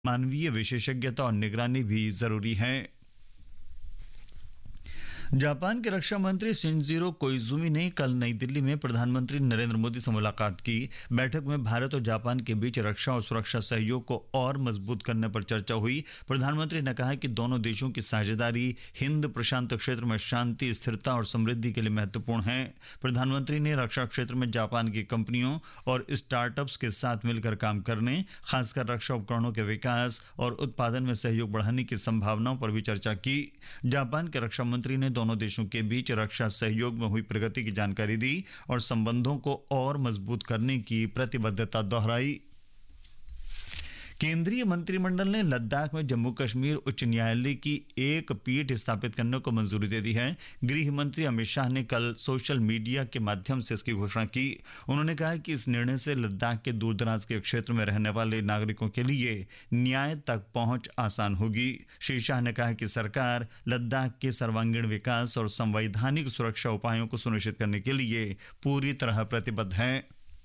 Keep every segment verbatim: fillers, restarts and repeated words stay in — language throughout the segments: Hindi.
मानवीय विशेषज्ञता और निगरानी भी जरूरी है। जापान के रक्षा मंत्री शिंजिरो कोइजुमी ने कल नई दिल्ली में प्रधानमंत्री नरेंद्र मोदी से मुलाकात की। बैठक में भारत और जापान के बीच रक्षा और सुरक्षा सहयोग को और मजबूत करने पर चर्चा हुई। प्रधानमंत्री ने कहा कि दोनों देशों की साझेदारी हिंद प्रशांत क्षेत्र में शांति, स्थिरता और समृद्धि के लिए महत्वपूर्ण है। प्रधानमंत्री ने रक्षा क्षेत्र में जापान की कंपनियों और स्टार्टअप्स के साथ मिलकर काम करने, खासकर रक्षा उपकरणों के विकास और उत्पादन में सहयोग बढ़ाने की संभावनाओं पर भी चर्चा की। जापान के रक्षा मंत्री ने दोनों देशों के बीच रक्षा सहयोग में हुई प्रगति की जानकारी दी और संबंधों को और मजबूत करने की प्रतिबद्धता दोहराई। केंद्रीय मंत्रिमंडल ने लद्दाख में जम्मू कश्मीर उच्च न्यायालय की एक पीठ स्थापित करने को मंजूरी दे दी है। गृह मंत्री अमित शाह ने कल सोशल मीडिया के माध्यम से इसकी घोषणा की। उन्होंने कहा कि इस निर्णय से लद्दाख के दूरदराज के क्षेत्र में रहने वाले नागरिकों के लिए न्याय तक पहुंच आसान होगी। श्री शाह ने कहा कि सरकार लद्दाख के सर्वांगीण विकास और संवैधानिक सुरक्षा उपायों को सुनिश्चित करने के लिए पूरी तरह प्रतिबद्ध है।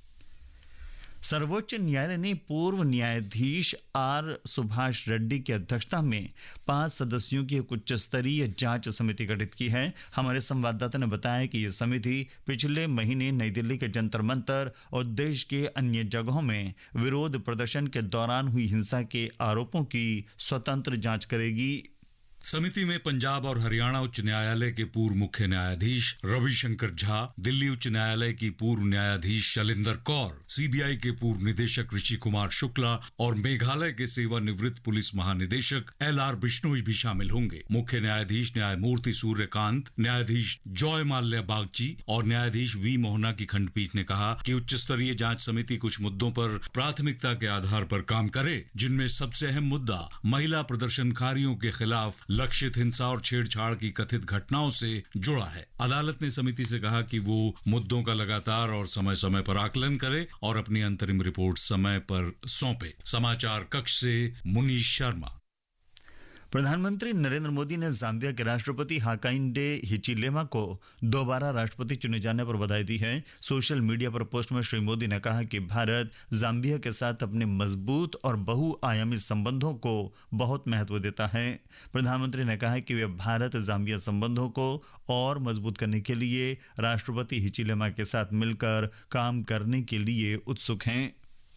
सर्वोच्च न्यायालय ने पूर्व न्यायाधीश आर सुभाष रेड्डी की अध्यक्षता में पांच सदस्यों की एक उच्च स्तरीय जांच समिति गठित की है। हमारे संवाददाता ने बताया कि यह समिति पिछले महीने नई दिल्ली के जंतर मंतर और देश के अन्य जगहों में विरोध प्रदर्शन के दौरान हुई हिंसा के आरोपों की स्वतंत्र जांच करेगी। समिति में पंजाब और हरियाणा उच्च न्यायालय के पूर्व मुख्य न्यायाधीश रविशंकर झा, दिल्ली उच्च न्यायालय की पूर्व न्यायाधीश शैलेंद्र कौर, सीबीआई के पूर्व निदेशक ऋषि कुमार शुक्ला और मेघालय के सेवानिवृत्त पुलिस महानिदेशक एल आर बिश्नोई भी शामिल होंगे। मुख्य न्यायाधीश न्यायमूर्ति सूर्यकांत, न्यायाधीश जॉय माल्या बागची और न्यायाधीश वी मोहना की खंडपीठ ने कहा कि उच्च स्तरीय जांच समिति कुछ मुद्दों पर प्राथमिकता के आधार पर काम करे, जिनमें सबसे अहम मुद्दा महिला प्रदर्शनकारियों के खिलाफ लक्षित हिंसा और छेड़छाड़ की कथित घटनाओं से जुड़ा है। अदालत ने समिति से कहा कि वो मुद्दों का लगातार और समय समय पर आकलन करे और अपनी अंतरिम रिपोर्ट समय पर सौंपे। समाचार कक्ष से मुनीश शर्मा। प्रधानमंत्री नरेंद्र मोदी ने जाम्बिया के राष्ट्रपति हाकाइंडे हिचिलेमा को दोबारा राष्ट्रपति चुने जाने पर बधाई दी है। सोशल मीडिया पर पोस्ट में श्री मोदी ने कहा कि भारत जाम्बिया के साथ अपने मजबूत और बहुआयामी संबंधों को बहुत महत्व देता है। प्रधानमंत्री ने कहा कि वे भारत जाम्बिया संबंधों को और मजबूत करने के लिए राष्ट्रपति हिचिलेमा के साथ मिलकर काम करने के लिए उत्सुक हैं।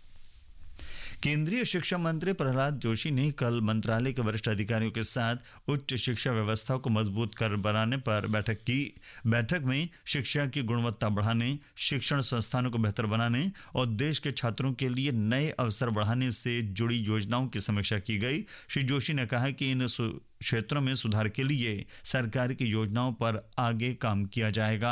केंद्रीय शिक्षा मंत्री प्रहलाद जोशी ने कल मंत्रालय के वरिष्ठ अधिकारियों के साथ उच्च शिक्षा व्यवस्था को मजबूत कर बनाने पर बैठक की। बैठक में शिक्षा की गुणवत्ता बढ़ाने, शिक्षण संस्थानों को बेहतर बनाने और देश के छात्रों के लिए नए अवसर बढ़ाने से जुड़ी योजनाओं की समीक्षा की गई। श्री जोशी ने कहा कि इन क्षेत्रों में सुधार के लिए सरकार की योजनाओं पर आगे काम किया जाएगा।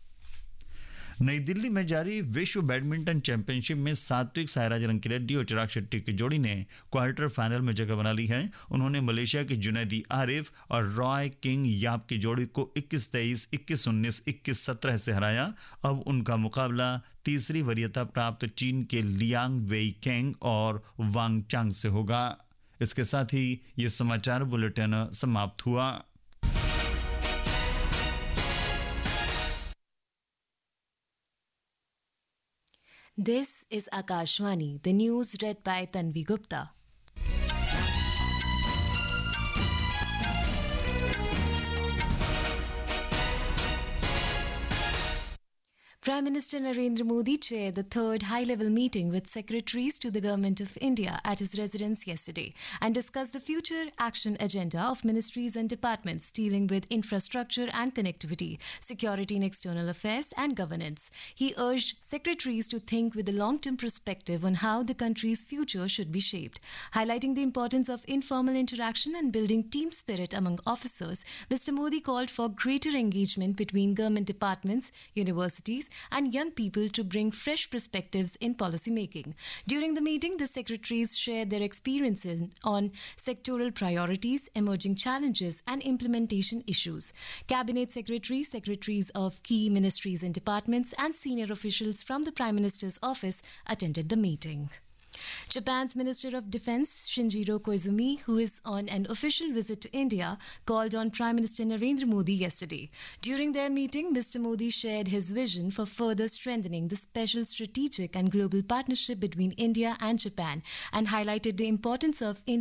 नई दिल्ली में जारी विश्व बैडमिंटन चैंपियनशिप में सात्विक साईराज रंकीरेड्डी और चिराग शेट्टी की जोड़ी ने क्वार्टर फाइनल में जगह बना ली है। उन्होंने मलेशिया की जुनैदी आरिफ और रॉय किंग याप की जोड़ी को इक्कीस तेईस, इक्कीस उन्नीस, इक्कीस सत्रह से हराया। अब उनका मुकाबला तीसरी वरीयता प्राप्त चीन के लियांग वेई केंग और वांग चांग से होगा। इसके साथ ही ये समाचार बुलेटिन समाप्त हुआ। This is Akashvani, the news read by Tanvi Gupta. Prime Minister Narendra Modi chaired the third high-level meeting with secretaries to the Government of India at his residence yesterday and discussed the future action agenda of ministries and departments dealing with infrastructure and connectivity, security and external affairs, and governance. He urged secretaries to think with a long-term perspective on how the country's future should be shaped. Highlighting the importance of informal interaction and building team spirit among officers, Mister Modi called for greater engagement between government departments, universities, and young people to bring fresh perspectives in policy making. During the meeting, the secretaries shared their experiences on sectoral priorities, emerging challenges, and implementation issues. Cabinet secretaries, secretaries of key ministries and departments, and senior officials from the Prime Minister's office attended the meeting. Japan's Minister of Defense Shinjiro Koizumi, who is on an official visit to India, called on Prime Minister Narendra Modi yesterday. During their meeting, Mister Modi shared his vision for further strengthening the special strategic and global partnership between India and Japan and highlighted the importance of India's